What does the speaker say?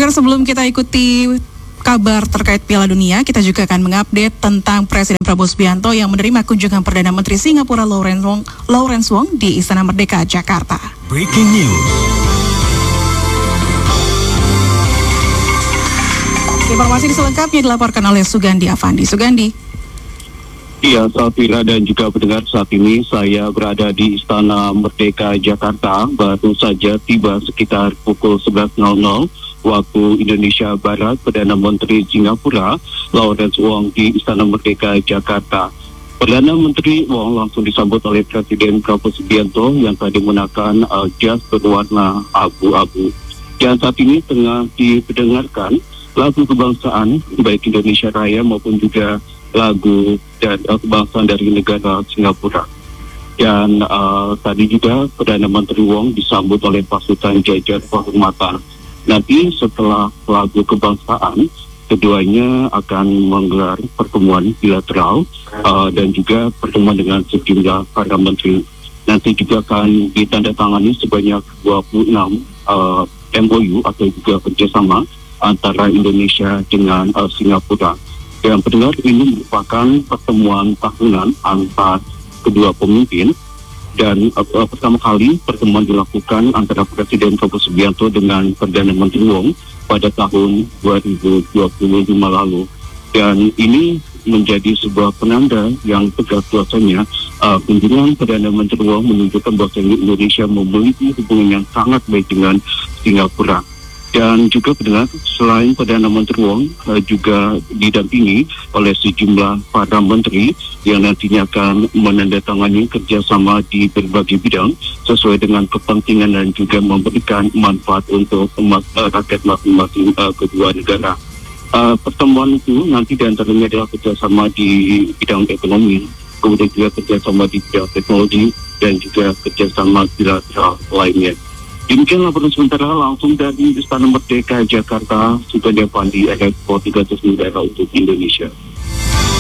Agar sebelum kita ikuti kabar terkait Piala Dunia, kita juga akan mengupdate tentang Presiden Prabowo Subianto yang menerima kunjungan Perdana Menteri Singapura Lawrence Wong di Istana Merdeka, Jakarta. Breaking news. Informasi selengkapnya dilaporkan oleh Sugandi Avandi. Sugandi. Iya, Safira dan juga pendengar, saat ini saya berada di Istana Merdeka, Jakarta. Baru saja tiba sekitar pukul 11.00 waktu Indonesia Barat, Perdana Menteri Singapura Lawrence Wong di Istana Merdeka, Jakarta. Perdana Menteri Wong langsung disambut oleh Presiden Prabowo Subianto yang tadi menggunakan jas berwarna abu-abu. Dan saat ini tengah didengarkan lagu kebangsaan baik Indonesia Raya maupun juga lagu dan kebangsaan dari negara Singapura. Dan tadi juga Perdana Menteri Wong disambut oleh pasukan jajar kehormatan. Nanti setelah lagu kebangsaan, keduanya akan menggelar pertemuan bilateral dan juga pertemuan dengan sejumlah para menteri. Nanti juga akan ditandatangani sebanyak 26 MOU atau juga kerjasama antara Indonesia dengan Singapura. Dan pendengar, ini merupakan pertemuan tahunan antar kedua pemimpin. Dan pertama kali pertemuan dilakukan antara Presiden Prabowo Subianto dengan Perdana Menteri Wong pada tahun 2025 lalu. Dan ini menjadi sebuah penanda yang tegas bahwasanya kunjungan Perdana Menteri Wong menunjukkan bahwasanya Indonesia memiliki hubungan yang sangat baik dengan Singapura. Dan juga pendengar, selain Perdana Menteri Wong juga didampingi oleh sejumlah para menteri yang nantinya akan menandatangani kerjasama di berbagai bidang sesuai dengan kepentingan dan juga memberikan manfaat untuk rakyat masing-masing kedua negara. Pertemuan itu nanti diantaranya adalah kerjasama di bidang ekonomi, kemudian juga kerjasama di bidang teknologi dan juga kerjasama bilateral lainnya. Demikian laporan sementara langsung dari Istana Merdeka, Jakarta. Sugandi Avandi, Expo 300 Negara untuk Indonesia.